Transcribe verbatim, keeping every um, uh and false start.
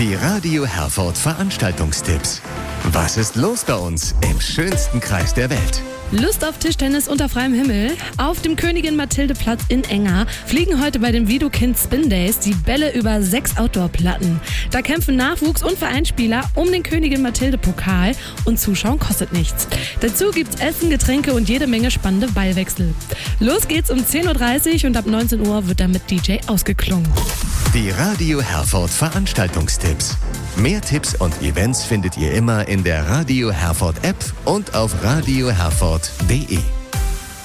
Die Radio Herford Veranstaltungstipps. Was ist los bei uns im schönsten Kreis der Welt? Lust auf Tischtennis unter freiem Himmel? Auf dem Königin-Mathilde-Platz in Enger fliegen heute bei den Widukind Spin Days die Bälle über sechs Outdoor-Platten. Da kämpfen Nachwuchs- und Vereinsspieler um den Königin-Mathilde-Pokal und Zuschauen kostet nichts. Dazu gibt's Essen, Getränke und jede Menge spannende Ballwechsel. Los geht's um zehn Uhr dreißig und ab neunzehn Uhr wird dann mit D J ausgeklungen. Die Radio Herford Veranstaltungstipps. Mehr Tipps und Events findet ihr immer in der Radio Herford App und auf radio herford punkt de.